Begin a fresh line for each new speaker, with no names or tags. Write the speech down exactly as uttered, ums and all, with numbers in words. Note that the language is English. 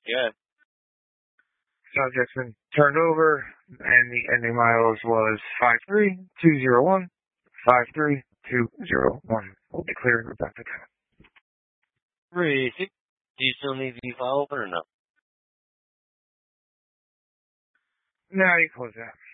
Yeah.
Subject's been turned over, and the ending miles was five three two zero one, five three two zero one. We'll be clearing Rebecca.
Racing. Do you still need the file open or no?
No, you close that.